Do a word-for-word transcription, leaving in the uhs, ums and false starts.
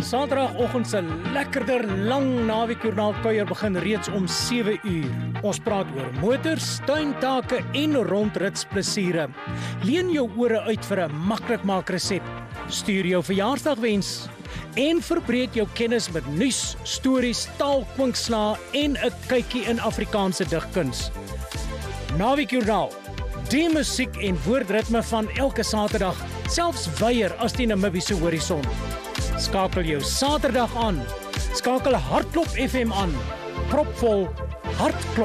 Saterdagoggend se lekkerder lang naweekjoernaal kuier begin reeds om sewe uur. Ons praat oor motors, tuintake en rondritsplesiere. Leen jou ore uit vir 'n maklik maak resep. Stuur jou verjaarsdagwens en verbreek jou kennis met nuus, stories, taalkwinkslae en 'n kykie in Afrikaanse digkuns. Naweekjoernaal, die musiek en woordritme van elke Saterdag, selfs weier as die Namibiese horison. Skakel jou Saterdag aan. Skakel Hartklop F M aan. Propvol Hartklop.